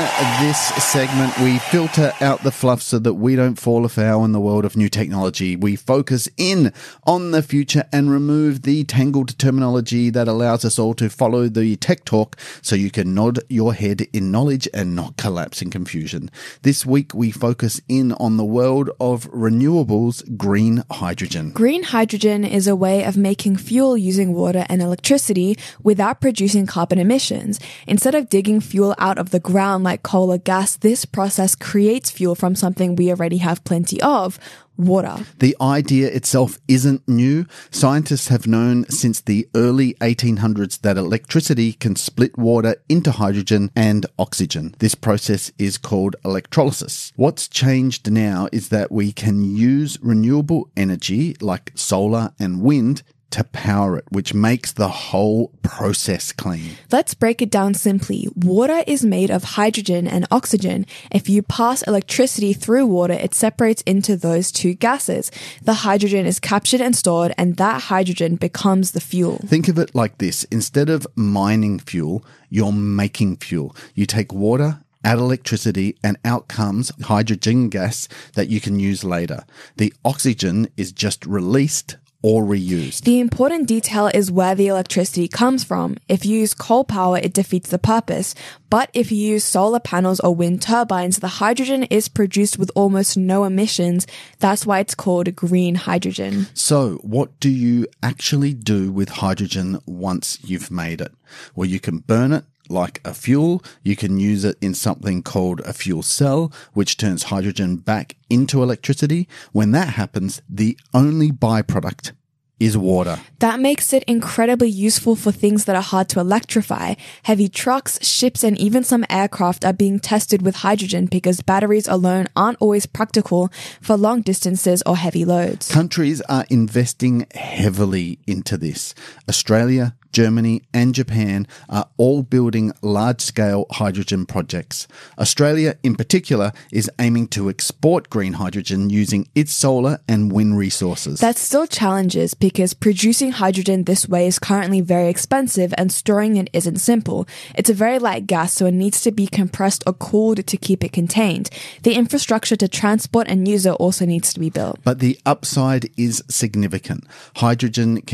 this segment, we filter out the fluff so that we don't fall afoul in the world of new technology. We focus in on the future and remove the tangled terminology that allows us all to follow the tech talk so you can nod your head in knowledge and not collapse in confusion. This week, we focus in on the world of renewables, green hydrogen. Green hydrogen is a way of making fuel using water and electricity without producing carbon emissions. Instead of digging fuel out of the ground like coal or gas, this process creates fuel from something we already have plenty of: water. The idea itself isn't new. Scientists have known since the early 1800s that electricity can split water into hydrogen and oxygen. This process is called electrolysis. What's changed now is that we can use renewable energy like solar and wind to power it, which makes the whole process clean. Let's break it down simply. Water is made of hydrogen and oxygen. If you pass electricity through water, it separates into those two gases. The hydrogen is captured and stored, and that hydrogen becomes the fuel. Think of it like this. Instead of mining fuel, you're making fuel. You take water, add electricity, and out comes hydrogen gas that you can use later. The oxygen is just released or reused. The important detail is where the electricity comes from. If you use coal power, it defeats the purpose. But if you use solar panels or wind turbines, the hydrogen is produced with almost no emissions. That's why it's called green hydrogen. So, what do you actually do with hydrogen once you've made it? Well, you can burn it like a fuel. You can use it in something called a fuel cell, which turns hydrogen back into electricity. When that happens, the only byproduct is water. That makes it incredibly useful for things that are hard to electrify. Heavy trucks, ships, and even some aircraft are being tested with hydrogen because batteries alone aren't always practical for long distances or heavy loads. Countries are investing heavily into this. Australia, Germany, and Japan are all building large-scale hydrogen projects. Australia, in particular, is aiming to export green hydrogen using its solar and wind resources. That still challenges because producing hydrogen this way is currently very expensive and storing it isn't simple. It's a very light gas, so it needs to be compressed or cooled to keep it contained. The infrastructure to transport and use it also needs to be built. But the upside is significant. Hydrogen can